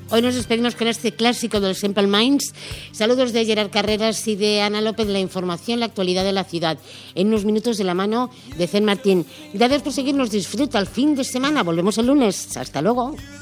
Hoy nos despedimos con este clásico del Simple Minds. Saludos de Gerard Carreras y de Ana López, de la información, la actualidad de la ciudad. En unos minutos de la mano de Zen Martín. Gracias por seguirnos, disfruta el fin de semana. Volvemos el lunes. Hasta luego.